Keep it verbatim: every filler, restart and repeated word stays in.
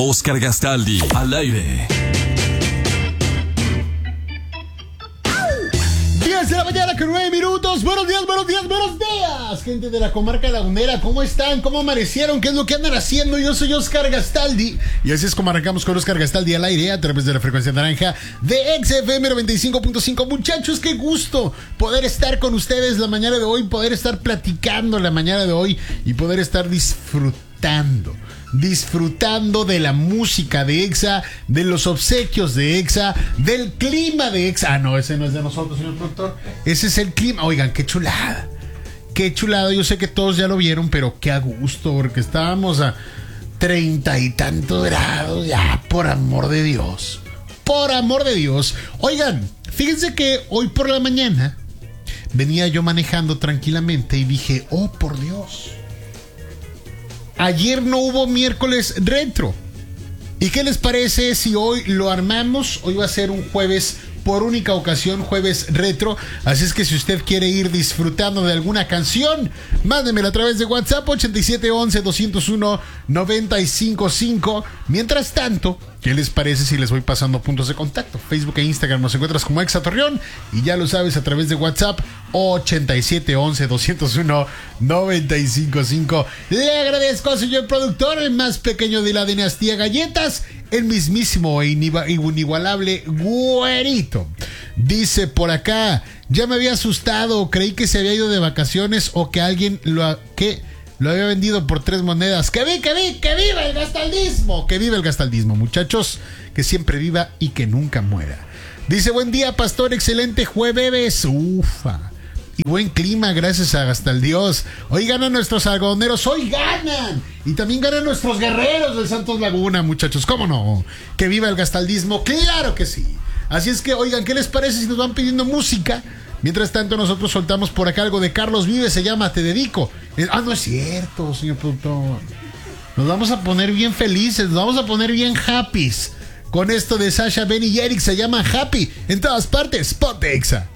Oscar Gastaldi, al aire. diez de la mañana con nueve minutos. Buenos días, buenos días, buenos días, gente de la comarca lagunera. ¿Cómo están? ¿Cómo amanecieron? ¿Qué es lo que andan haciendo? Yo soy Oscar Gastaldi y así es como arrancamos con Oscar Gastaldi al aire a través de la frecuencia naranja de X F M noventa y cinco punto cinco. Muchachos, qué gusto poder estar con ustedes la mañana de hoy, poder estar platicando la mañana de hoy y poder estar disfrutando Disfrutando de la música de Exa, de los obsequios de Exa, del clima de Exa. Ah, no, ese no es de nosotros, señor productor. Ese es el clima. Oigan, qué chulada. Qué chulada. Yo sé que todos ya lo vieron, pero qué a gusto, porque estábamos a treinta y tantos grados. Ya, por amor de Dios. Por amor de Dios. Oigan, fíjense que hoy por la mañana venía yo manejando tranquilamente y dije, oh, por Dios. Ayer no hubo miércoles retro. ¿Y qué les parece si hoy lo armamos? Hoy va a ser un jueves por única ocasión, jueves retro. Así es que si usted quiere ir disfrutando de alguna canción, mándemela a través de WhatsApp ochenta y siete once doscientos uno noventa y cinco cinco. Mientras tanto, ¿qué les parece si les voy pasando puntos de contacto? Facebook e Instagram nos encuentras como Exa Torreón y ya lo sabes a través de WhatsApp ochenta y siete once doscientos uno noventa y cinco cinco. Le agradezco, señor productor, el más pequeño de la dinastía Galletas, el mismísimo e inigualable Güerito. Dice por acá, ya me había asustado, creí que se había ido de vacaciones o que alguien lo... que lo había vendido por tres monedas. ¡Que vi, que vi, que viva el gastaldismo! ¡Que viva el gastaldismo, muchachos! Que siempre viva y que nunca muera. Dice, buen día, pastor, excelente jueves. Ufa. Y buen clima, gracias a Gastaldios. Hoy ganan nuestros algodoneros, hoy ganan. Y también ganan nuestros guerreros del Santos Laguna, muchachos. ¿Cómo no? ¡Que viva el gastaldismo! ¡Claro que sí! Así es que, oigan, ¿qué les parece si nos van pidiendo música? Mientras tanto, nosotros soltamos por acá algo de Carlos Vives, se llama Te Dedico. Ah, no es cierto, señor productor. Nos vamos a poner bien felices, nos vamos a poner bien happys con esto de Sasha, Benny y Eric, se llama Happy. En todas partes, Ponte Exa.